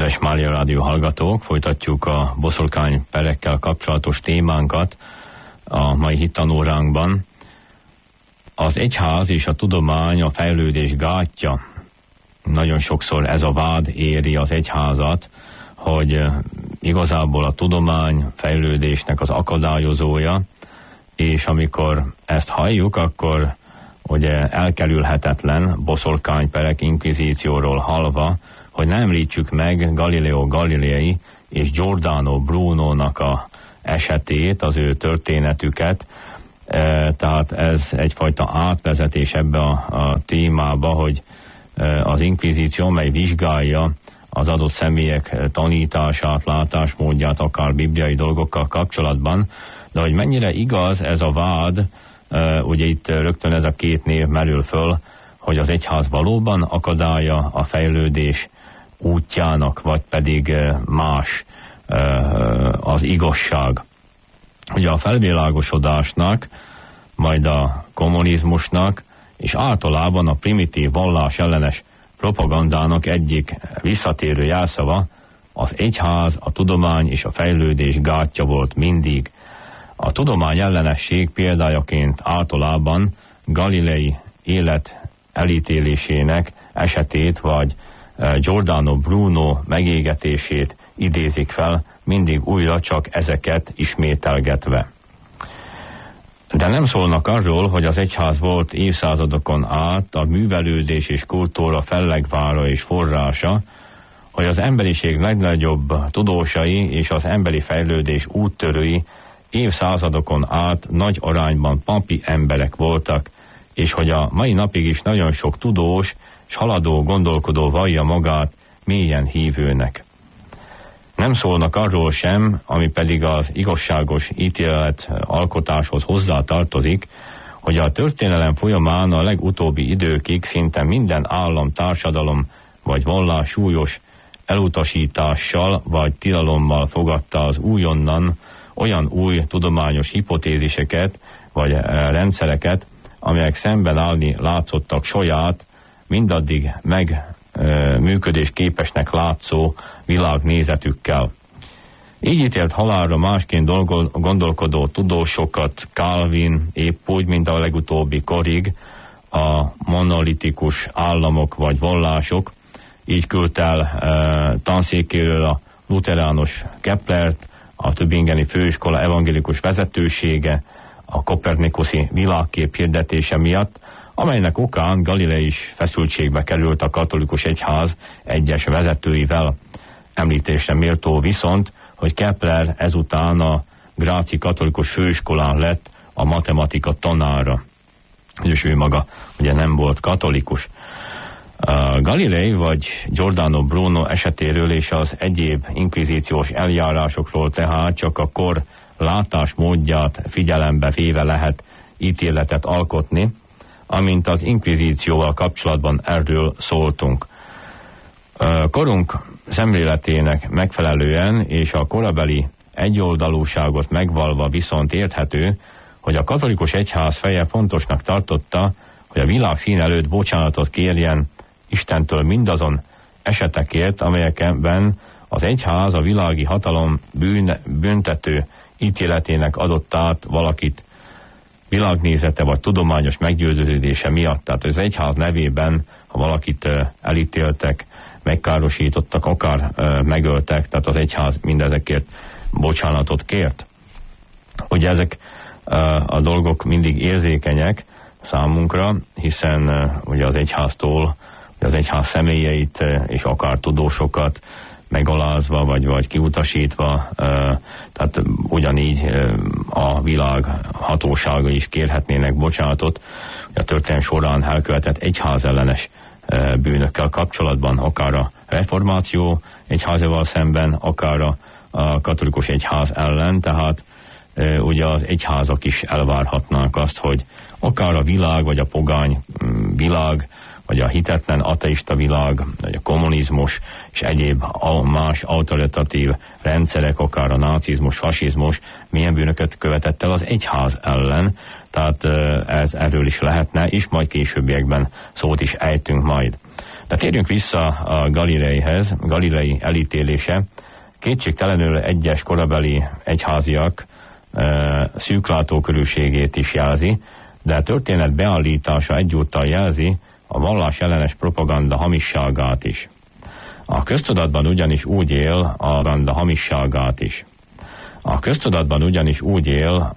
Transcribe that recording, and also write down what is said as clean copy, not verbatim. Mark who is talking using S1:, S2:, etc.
S1: Kedves Mária Rádió hallgatók, folytatjuk a boszorkány perekkel kapcsolatos témánkat a mai hittanóránkban. Az egyház és a tudomány a fejlődés gátja. Nagyon sokszor ez a vád éri az egyházat, hogy igazából a tudomány fejlődésnek az akadályozója, és amikor ezt halljuk, akkor ugye elkerülhetetlen boszorkányperek inkvizícióról hallva, hogy ne említsük meg Galileo Galilei és Giordano Brunónak a esetét, az ő történetüket, tehát ez egyfajta átvezetés ebbe a témába, hogy az inkvizíció, mely vizsgálja az adott személyek tanítását, látásmódját, akár bibliai dolgokkal kapcsolatban, de hogy mennyire igaz ez a vád, ugye itt rögtön ez a két név merül föl, hogy az egyház valóban akadálya a fejlődés útjának, vagy pedig más az igazság. Ugye a felvilágosodásnak, majd a kommunizmusnak, és általában a primitív vallás ellenes propagandának egyik visszatérő jelszava az egyház, a tudomány és a fejlődés gátja volt mindig. A tudomány ellenesség példájaként általában Galilei élet elítélésének esetét, vagy Giordano Bruno megégetését idézik fel, mindig újra csak ezeket ismételgetve. De nem szólnak arról, hogy az egyház volt évszázadokon át a művelődés és kultúra fellegvára és forrása, hogy az emberiség legnagyobb tudósai és az emberi fejlődés úttörői évszázadokon át nagy arányban papi emberek voltak, és hogy a mai napig is nagyon sok tudós és haladó gondolkodó vallja magát mélyen hívőnek. Nem szólnak arról sem, ami pedig az igazságos ítélet alkotáshoz hozzá tartozik, hogy a történelem folyamán a legutóbbi időkig szinte minden állam, társadalom vagy vallás súlyos elutasítással vagy tilalommal fogadta az újonnan olyan új tudományos hipotéziseket vagy rendszereket, amelyek szemben állni látszottak saját, mindaddig működés képesnek látszó világnézetükkel. Így ítélt halálra másként gondolkodó tudósokat Calvin épp úgy, mint a legutóbbi korig a monolitikus államok vagy vallások. Így küldte el tanszékéről a luteránus Keplert, a Tübingeni főiskola evangélikus vezetősége a kopernikuszi világkép hirdetése miatt, amelynek okán Galilei is feszültségbe került a katolikus egyház egyes vezetőivel. Említésre méltó viszont, hogy Kepler ezután a Gráci katolikus főiskolán lett a matematika tanára, és ő maga ugye nem volt katolikus. Galilei vagy Giordano Bruno esetéről és az egyéb inkvizíciós eljárásokról tehát csak a kor látásmódját figyelembe véve lehet ítéletet alkotni, amint az inkvizícióval kapcsolatban erről szóltunk. Korunk szemléletének megfelelően és a korabeli egyoldalúságot megvalva viszont érthető, hogy a katolikus egyház feje fontosnak tartotta, hogy a világ szín előtt bocsánatot kérjen Istentől mindazon esetekért, amelyekben az egyház a világi hatalom büntető ítéletének adott át valakit világnézete vagy tudományos meggyőződése miatt. Tehát az egyház nevében, ha valakit elítéltek, megkárosítottak, akár megöltek, tehát az egyház mindezekért bocsánatot kért. Ugye ezek a dolgok mindig érzékenyek számunkra, hiszen ugye az egyháztól, az egyház személyeit és akár tudósokat megalázva vagy kiutasítva, tehát ugyanígy a világ hatósága is kérhetnének bocsánatot a történelem során elkövetett egyházellenes bűnökkel kapcsolatban, akár a reformáció egyházával szemben, akár a katolikus egyház ellen, tehát ugye az egyházak is elvárhatnák azt, hogy akár a világ, vagy a pogány világ, vagy a hitetlen ateista világ, vagy a kommunizmus és egyéb más autoritatív rendszerek, akár a nácizmus, fasizmus, milyen bűnöket követett el az egyház ellen, tehát erről is lehetne, és majd későbbiekben szót is ejtünk majd. De térjünk vissza a Galileihez. Galilei elítélése kétségtelenül egyes korabeli egyháziak szűklátókörűségét is jelzi, de a történet beállítása egyúttal jelzi a vallás ellenes propaganda hamisságát is. A köztudatban ugyanis úgy él a propaganda hamisságát is. A köztudatban ugyanis úgy él